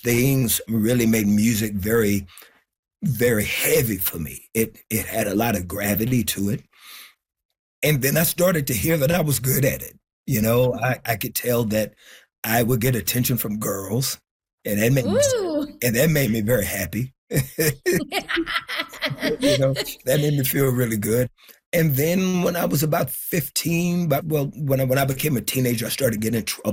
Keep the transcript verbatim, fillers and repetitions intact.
things really made music very, very heavy for me. It it had a lot of gravity to it. And then I started to hear that I was good at it. You know, I, I could tell that I would get attention from girls, and that made me, Ooh. and that made me very happy. You know, that made me feel really good. And then when I was about fifteen, but well, when I when I became a teenager, I started getting in trouble.